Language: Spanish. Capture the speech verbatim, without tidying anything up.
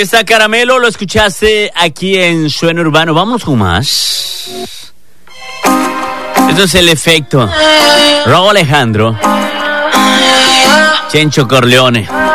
Ahí está Caramelo, lo escuchaste aquí en Suena Urbano. Vamos con más. Esto es El Efecto. Rauw Alejandro, Chencho Corleone.